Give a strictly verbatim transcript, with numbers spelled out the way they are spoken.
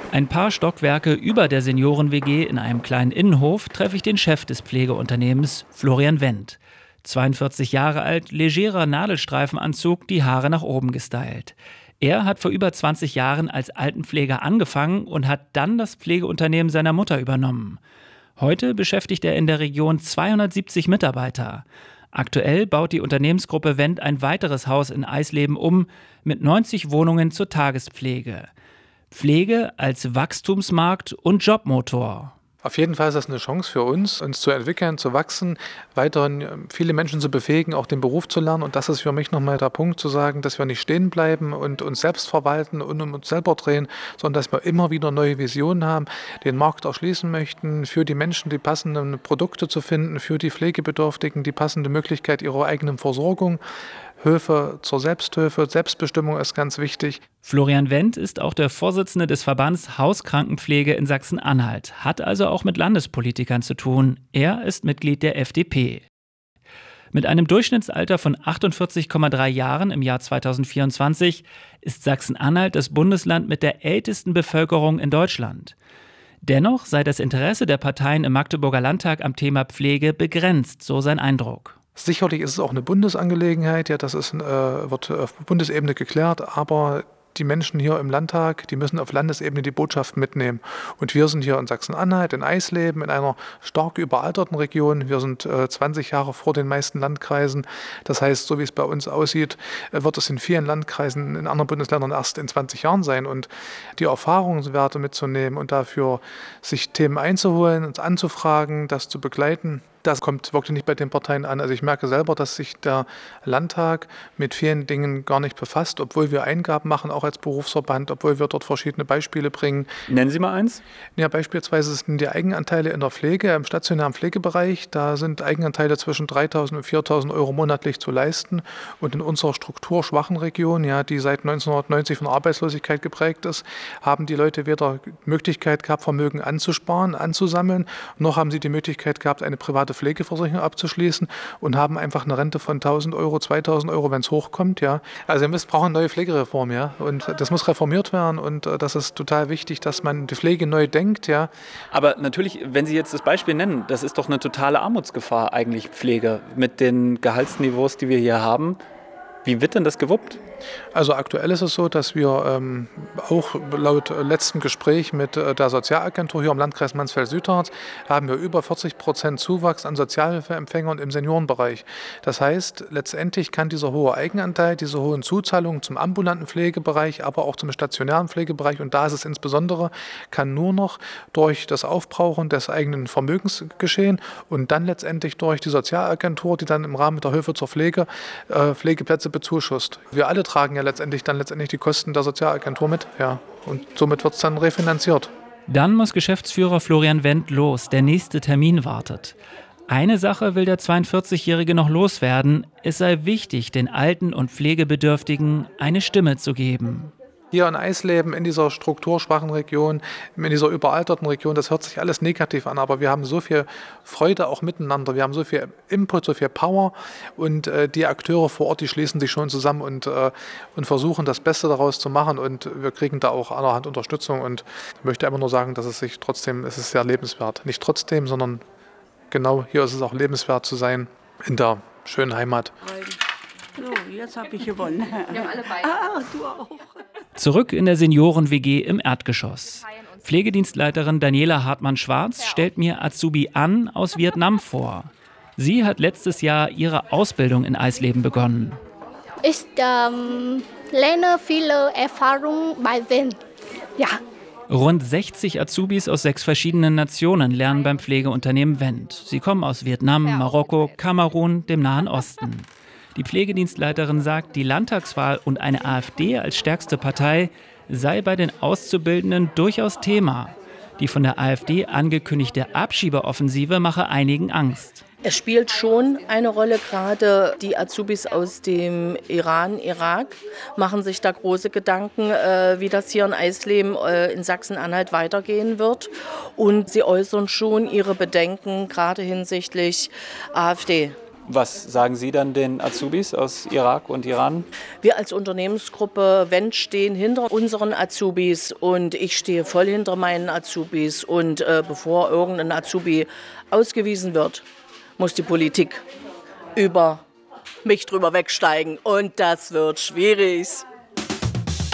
Ein paar Stockwerke über der Senioren-W G in einem kleinen Innenhof treffe ich den Chef des Pflegeunternehmens, Florian Wendt. zweiundvierzig Jahre alt, legerer Nadelstreifenanzug, die Haare nach oben gestylt. Er hat vor über zwanzig Jahren als Altenpfleger angefangen und hat dann das Pflegeunternehmen seiner Mutter übernommen. Heute beschäftigt er in der Region zweihundertsiebzig Mitarbeiter. Aktuell baut die Unternehmensgruppe Wendt ein weiteres Haus in Eisleben um, mit neunzig Wohnungen zur Tagespflege. Pflege als Wachstumsmarkt und Jobmotor. Auf jeden Fall ist das eine Chance für uns, uns zu entwickeln, zu wachsen, weiterhin viele Menschen zu befähigen, auch den Beruf zu lernen. Und das ist für mich nochmal der Punkt, zu sagen, dass wir nicht stehen bleiben und uns selbst verwalten und um uns selber drehen, sondern dass wir immer wieder neue Visionen haben, den Markt erschließen möchten, für die Menschen die passenden Produkte zu finden, für die Pflegebedürftigen die passende Möglichkeit ihrer eigenen Versorgung. Hilfe zur Selbsthilfe, Selbstbestimmung ist ganz wichtig. Florian Wendt ist auch der Vorsitzende des Verbands Hauskrankenpflege in Sachsen-Anhalt, hat also auch mit Landespolitikern zu tun. Er ist Mitglied der F D P. Mit einem Durchschnittsalter von achtundvierzig Komma drei Jahren im Jahr zweitausendvierundzwanzig ist Sachsen-Anhalt das Bundesland mit der ältesten Bevölkerung in Deutschland. Dennoch sei das Interesse der Parteien im Magdeburger Landtag am Thema Pflege begrenzt, so sein Eindruck. Sicherlich ist es auch eine Bundesangelegenheit, ja, das ist, äh, wird auf Bundesebene geklärt, aber die Menschen hier im Landtag, die müssen auf Landesebene die Botschaft mitnehmen. Und wir sind hier in Sachsen-Anhalt, in Eisleben, in einer stark überalterten Region. Wir sind äh, zwanzig Jahre vor den meisten Landkreisen. Das heißt, so wie es bei uns aussieht, äh, wird es in vielen Landkreisen in anderen Bundesländern erst in zwanzig Jahren sein. Und die Erfahrungswerte mitzunehmen und dafür sich Themen einzuholen, uns anzufragen, das zu begleiten, das kommt wirklich nicht bei den Parteien an. Also ich merke selber, dass sich der Landtag mit vielen Dingen gar nicht befasst, obwohl wir Eingaben machen, auch als Berufsverband, obwohl wir dort verschiedene Beispiele bringen. Nennen Sie mal eins. Ja, beispielsweise sind die Eigenanteile in der Pflege, im stationären Pflegebereich. Da sind Eigenanteile zwischen dreitausend und viertausend Euro monatlich zu leisten. Und in unserer strukturschwachen Region, ja, die seit neunzehnhundertneunzig von Arbeitslosigkeit geprägt ist, haben die Leute weder Möglichkeit gehabt, Vermögen anzusparen, anzusammeln, noch haben sie die Möglichkeit gehabt, eine private Pflegeversicherung abzuschließen und haben einfach eine Rente von tausend Euro, zweitausend Euro, wenn es hochkommt. Ja. Also wir brauchen eine neue Pflegereform, ja, und das muss reformiert werden und das ist total wichtig, dass man die Pflege neu denkt. Ja. Aber natürlich, wenn Sie jetzt das Beispiel nennen, das ist doch eine totale Armutsgefahr eigentlich, Pflege, mit den Gehaltsniveaus, die wir hier haben. Wie wird denn das gewuppt? Also aktuell ist es so, dass wir ähm, auch laut letztem Gespräch mit äh, der Sozialagentur hier im Landkreis Mansfeld-Südharz haben wir über vierzig Prozent Zuwachs an Sozialhilfeempfängern im Seniorenbereich. Das heißt, letztendlich kann dieser hohe Eigenanteil, diese hohen Zuzahlungen zum ambulanten Pflegebereich, aber auch zum stationären Pflegebereich, und da ist es insbesondere, kann nur noch durch das Aufbrauchen des eigenen Vermögens geschehen und dann letztendlich durch die Sozialagentur, die dann im Rahmen der Hilfe zur Pflege äh, Pflegeplätze bezuschusst. Wir alle tragen ja letztendlich dann letztendlich die Kosten der Sozialagentur mit, ja, und somit wird es dann refinanziert. Dann muss Geschäftsführer Florian Wendt los, der nächste Termin wartet. Eine Sache will der zweiundvierzigjährige noch loswerden, es sei wichtig, den Alten und Pflegebedürftigen eine Stimme zu geben. Hier in Eisleben, in dieser strukturschwachen Region, in dieser überalterten Region, das hört sich alles negativ an, aber wir haben so viel Freude auch miteinander, wir haben so viel Input, so viel Power und äh, die Akteure vor Ort, die schließen sich schon zusammen und, äh, und versuchen das Beste daraus zu machen und wir kriegen da auch allerhand Unterstützung und ich möchte einfach nur sagen, dass es sich trotzdem, es ist sehr lebenswert, nicht trotzdem, sondern genau hier ist es auch lebenswert zu sein in der schönen Heimat. So, jetzt habe ich gewonnen. Wir haben alle beide. Ah, du auch. Zurück in der Senioren-W G im Erdgeschoss. Pflegedienstleiterin Daniela Hartmann-Schwarz stellt mir Azubi An aus Vietnam vor. Sie hat letztes Jahr ihre Ausbildung in Eisleben begonnen. Ich ähm, lerne viele Erfahrungen bei Wendt. Ja. Rund sechzig Azubis aus sechs verschiedenen Nationen lernen beim Pflegeunternehmen Wendt. Sie kommen aus Vietnam, Marokko, Kamerun, dem Nahen Osten. Die Pflegedienstleiterin sagt, die Landtagswahl und eine AfD als stärkste Partei sei bei den Auszubildenden durchaus Thema. Die von der AfD angekündigte Abschiebeoffensive mache einigen Angst. Es spielt schon eine Rolle, gerade die Azubis aus dem Iran, Irak machen sich da große Gedanken, wie das hier in Eisleben in Sachsen-Anhalt weitergehen wird. Und sie äußern schon ihre Bedenken, gerade hinsichtlich AfD. Was sagen Sie dann den Azubis aus Irak und Iran? Wir als Unternehmensgruppe Wendt stehen hinter unseren Azubis und ich stehe voll hinter meinen Azubis. Und äh, bevor irgendein Azubi ausgewiesen wird, muss die Politik über mich drüber wegsteigen. Und das wird schwierig.